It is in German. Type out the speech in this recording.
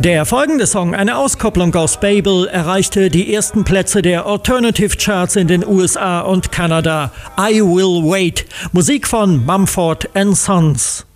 Der folgende Song, eine Auskopplung aus Babel, erreichte die ersten Plätze der Alternative Charts in den USA und Kanada. I Will Wait, Musik von Mumford & Sons.